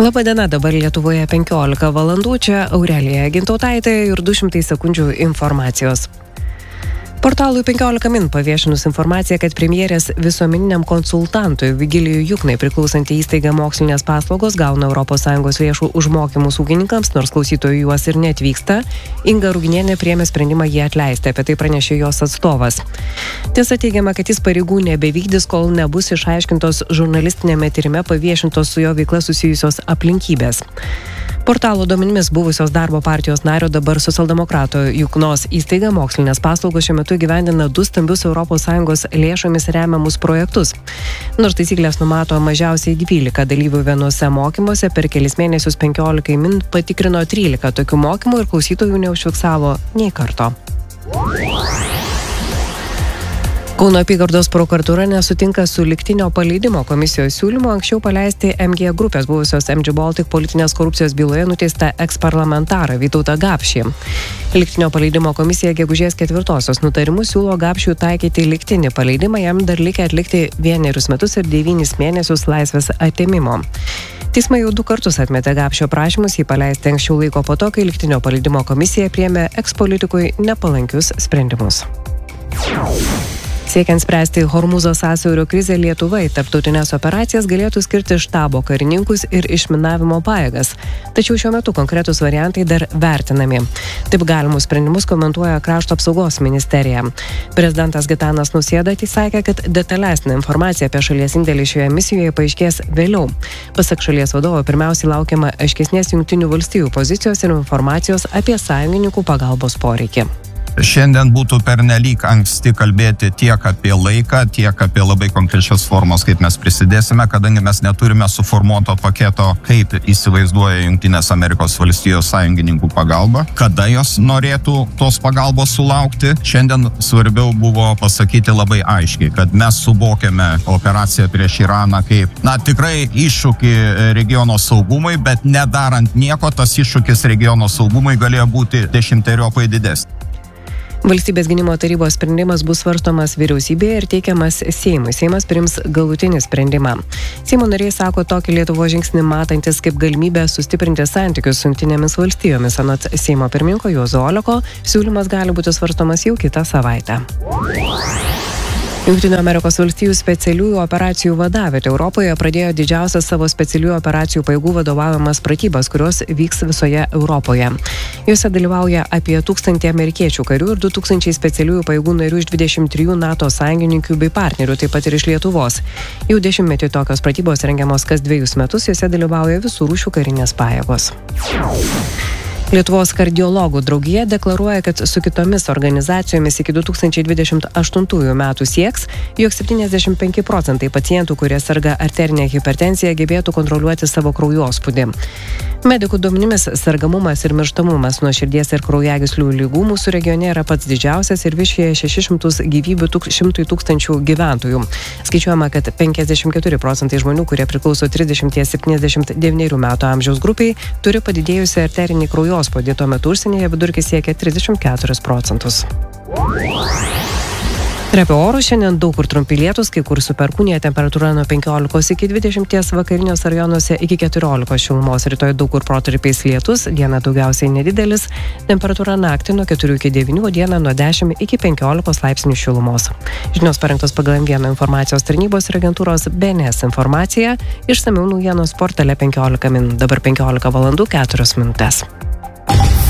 Labadiena, dabar Lietuvoje 15 valandų, čia Aurelija Gintautaitė ir 200 sekundžių informacijos. Portalui 15 min paviešinus informaciją, kad premjerės visuomeniniam konsultantui Vigilijui Juknai priklausanti įstaiga Mokslinės paslaugos gauna ES lėšų už mokymus ūkininkams, nors klausytojų juos ir neatvyksta, Inga Ruginienė priėmė sprendimą jį atleisti, apie tai pranešė jos atstovas. Tiesa, teigiama, kad jis pareigų nebevykdys, kol nebus išaiškintos žurnalistinėme tyrime paviešintos su jo veikla susijusios aplinkybės. Portalo duomenimis buvusios darbo partijos nario, dabar socialdemokrato Juknos įstaiga Mokslinės paslaugos šiuo metu įgyvendina 2 stambius ES lėšomis remiamus projektus. Nors taisyklės numato mažiausiai 12 dalyvių vienose mokymuose, per kelis mėnesius 15 min patikrino 13 tokių mokymų ir klausytojų neužfiksavo nei karto. Kauno apygardos prokuratūra nesutinka su lygtinio paleidimo komisijos siūlymu anksčiau paleisti MG grupės buvusios MG Baltic politinės korupcijos byloje nuteistą eksparlamentarą Vytautą Gapšį. Lygtinio paleidimo komisija gegužės 4 nutarimu siūlo Gapšiui taikyti lygtinį paleidimą, jam dar likę atlikti 1 metus ir 9 mėnesius laisvės atėmimo. Teismai jau 2 kartus atmetė Gapšio prašymus jį paleisti anksčiau laiko po to, kai lygtinio paleidimo komisija priėmė ekspolitikui nepalankius sprendimus. Siekiant spręsti Hormūzo sąsiaurio krizę, Lietuva į tarptautinės operacijas galėtų skirti štabo karininkus ir išminavimo pajėgas. Tačiau šiuo metu konkretus variantai dar vertinami. Taip galimus sprendimus komentuoja Krašto apsaugos ministerija. Prezidentas Gitanas Nausėda sakė, kad detalesnė informacija apie šalies indėlį šioje misijoje paaiškės vėliau. Pasak šalies vadovo, pirmiausiai laukiama aiškesnės Jungtinių valstijų pozicijos ir informacijos apie sąjungininkų pagalbos poreikį. Šiandien būtų pernelyg anksti kalbėti tiek apie laiką, tiek apie labai konkrečias formas, kaip mes prisidėsime, kadangi mes neturime suformuoto paketo, kaip įsivaizduoja Jungtinės Amerikos valstijos sąjungininkų pagalba, kada jos norėtų tos pagalbos sulaukti. Šiandien svarbiau buvo pasakyti labai aiškiai, kad mes suvokiame operaciją prieš Iraną kaip, tikrai iššūkį regiono saugumui, bet nedarant nieko, tas iššūkis regiono saugumui galėjo būti 10-eriopai didesnis. Valstybės gynimo tarybos sprendimas bus svarstomas vyriausybėje ir teikiamas Seimui. Seimas priims galutinį sprendimą. Seimo nariai sako tokį Lietuvos žingsnį matantis kaip galimybę sustiprinti santykius su Jungtinėmis valstijomis. Anot Seimo pirmininko Juozo Oleko, siūlymas gali būti svarstomas jau kitą savaitę. Jungtinių Amerikos valstijų specialiųjų operacijų vadavietė Europoje pradėjo didžiausias savo specialiųjų operacijų pajėgų vadovaujamas pratybas, kurios vyks visoje Europoje. Juose dalyvauja apie 1000 amerikiečių karių ir 2000 specialiųjų pajėgų narių iš 23 NATO sąjungininkių bei partnerių, taip pat ir iš Lietuvos. Jau 10-metį tokios pratybos rengiamos kas 2 metus, juose dalyvauja visų rūšių karinės pajėgos. Lietuvos kardiologų draugija deklaruoja, kad su kitomis organizacijomis iki 2028 metų sieks, jog 75% pacientų, kurie serga arterinė hipertenzija, gebėtų kontroliuoti savo kraujospūdį. Medikų duomenimis sergamumas ir mirštamumas nuo širdies ir kraujagyslių ligų mūsų regione yra pats didžiausias ir viršija 600 gyvybių 100 000 gyventojų. Skaičiuojama, kad 54% žmonių, kurie priklauso 30-79 metų amžiaus grupiai, turi padidėjusią arterinį kraujospūdį, tuo metu užsienyje vidurkis siekia 34%. Ir apie orus šiandien daug kur trumpi lietūs, kai kur su perkūnija, temperatūra nuo 15 iki 20, vakariniuose rajonuose iki 14 šilumos, rytoj daug kur protarpiais lietus, diena daugiausiai nedidelis, temperatūra naktį nuo 4 iki 9, o dieną nuo 10 iki 15 laipsnių šilumos. Žinios parengtos pagal M1 informacijos tarnybos ir agentūros BNS informacija, išsamiau naujienos portale 15 min, dabar 15 valandų 4 minutės.